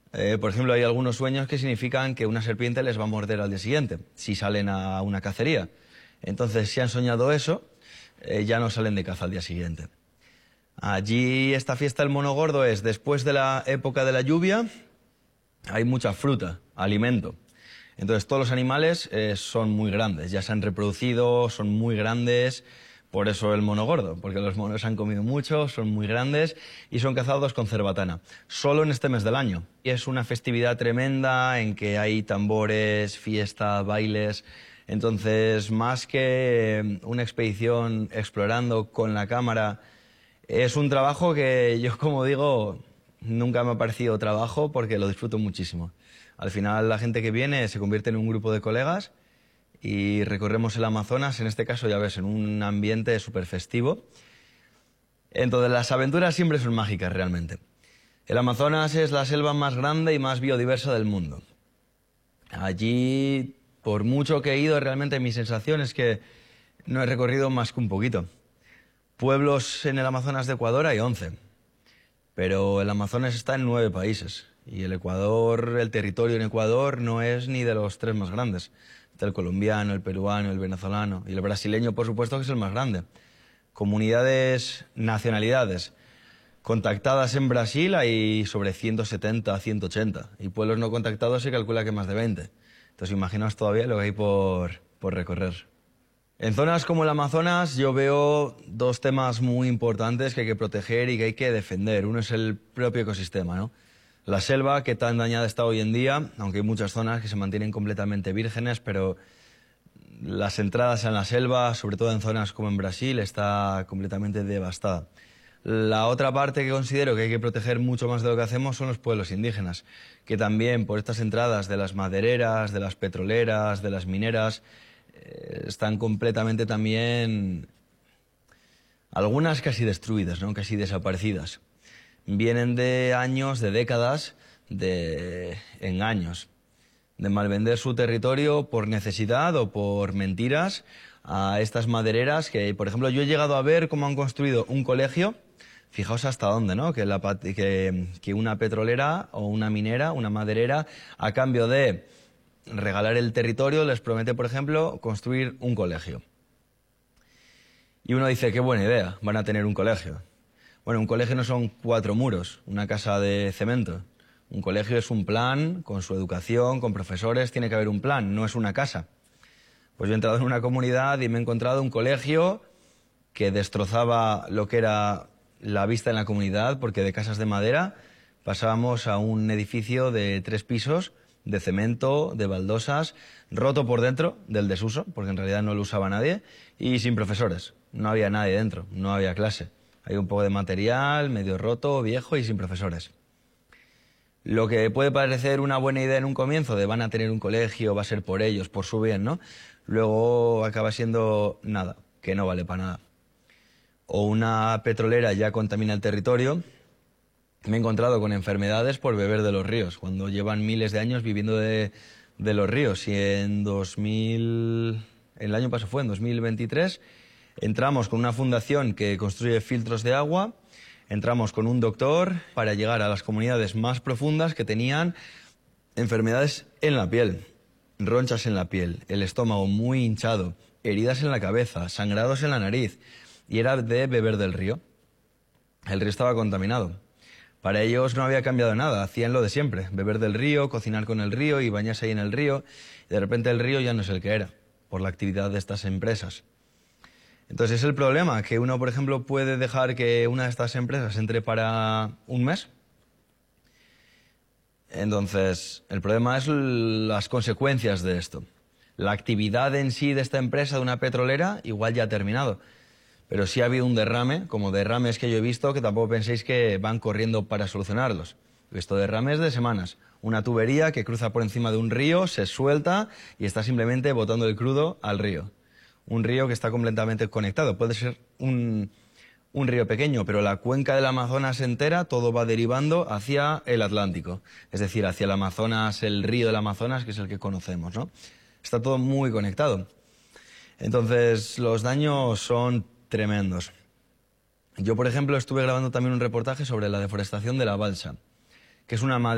Por ejemplo, hay algunos sueños que significan que una serpiente les va a morder al día siguiente, si salen a una cacería. Entonces, si han soñado eso, ya no salen de caza al día siguiente. Allí, esta fiesta del mono gordo es después de la época de la lluvia, hay mucha fruta, alimento. Entonces, todos los animales son muy grandes, ya se han reproducido, son muy grandes. Por eso el mono gordo, porque los monos han comido mucho, son muy grandes y son cazados con cerbatana. Solo en este mes del año. Y es una festividad tremenda en que hay tambores, fiesta, bailes. Entonces, más que una expedición explorando con la cámara, es un trabajo que yo, como digo, nunca me ha parecido trabajo porque lo disfruto muchísimo. Al final, la gente que viene se convierte en un grupo de colegas y recorremos el Amazonas, en este caso, ya ves, en un ambiente súper festivo. Entonces, las aventuras siempre son mágicas, realmente. El Amazonas es la selva más grande y más biodiversa del mundo. Allí, por mucho que he ido, realmente mi sensación es que no he recorrido más que un poquito. Pueblos en el Amazonas de Ecuador hay 11, pero el Amazonas está en 9 países. Y el Ecuador, el territorio en Ecuador, no es ni de los 3 más grandes. Está el colombiano, el peruano, el venezolano y el brasileño, por supuesto, que es el más grande. Comunidades, nacionalidades contactadas en Brasil hay sobre 170, 180. Y pueblos no contactados se calcula que más de 20. Entonces, imaginaos todavía lo que hay por recorrer. En zonas como el Amazonas yo veo 2 temas muy importantes que hay que proteger y que hay que defender. Uno es el propio ecosistema, ¿no? La selva, que tan dañada está hoy en día, aunque hay muchas zonas que se mantienen completamente vírgenes, pero las entradas en la selva, sobre todo en zonas como en Brasil, está completamente devastada. La otra parte que considero que hay que proteger mucho más de lo que hacemos son los pueblos indígenas, que también por estas entradas de las madereras, de las petroleras, de las mineras, están completamente también, algunas casi destruidas, ¿no? Casi desaparecidas. Vienen de años, de décadas, de engaños, de malvender su territorio por necesidad o por mentiras a estas madereras que, por ejemplo, yo he llegado a ver cómo han construido un colegio, fijaos hasta dónde, ¿no? Que una petrolera o una minera, una maderera, a cambio de regalar el territorio, les promete, por ejemplo, construir un colegio. Y uno dice, qué buena idea, van a tener un colegio. Bueno, un colegio no son 4 muros, una casa de cemento. Un colegio es un plan, con su educación, con profesores, tiene que haber un plan, no es una casa. Pues yo he entrado en una comunidad y me he encontrado un colegio que destrozaba lo que era la vista en la comunidad, porque de casas de madera pasábamos a un edificio de 3 pisos, de cemento, de baldosas, roto por dentro del desuso, porque en realidad no lo usaba nadie, y sin profesores. No había nadie dentro, no había clase. Hay un poco de material, medio roto, viejo y sin profesores. Lo que puede parecer una buena idea en un comienzo, de van a tener un colegio, va a ser por ellos, por su bien, ¿no? Luego acaba siendo nada, que no vale para nada. O una petrolera ya contamina el territorio. Me he encontrado con enfermedades por beber de los ríos, cuando llevan miles de años viviendo de los ríos. Y el año pasado fue, en 2023, entramos con una fundación que construye filtros de agua, entramos con un doctor para llegar a las comunidades más profundas que tenían enfermedades en la piel, ronchas en la piel, el estómago muy hinchado, heridas en la cabeza, sangrados en la nariz, y era de beber del río. El río estaba contaminado. Para ellos no había cambiado nada, hacían lo de siempre, beber del río, cocinar con el río y bañarse ahí en el río, y de repente el río ya no es el que era, por la actividad de estas empresas. Entonces es el problema, que uno, por ejemplo, puede dejar que una de estas empresas entre para un mes. Entonces, el problema es las consecuencias de esto. La actividad en sí de esta empresa, de una petrolera, igual ya ha terminado. Pero sí ha habido un derrame, como derrames que yo he visto, que tampoco penséis que van corriendo para solucionarlos. He visto derrames de semanas. Una tubería que cruza por encima de un río, se suelta y está simplemente botando el crudo al río. Un río que está completamente conectado. Puede ser un río pequeño, pero la cuenca del Amazonas entera, todo va derivando hacia el Atlántico. Es decir, hacia el Amazonas, el río del Amazonas, que es el que conocemos, ¿no? Está todo muy conectado. Entonces, los daños son tremendos. Yo, por ejemplo, estuve grabando también un reportaje sobre la deforestación de la balsa, que es una madera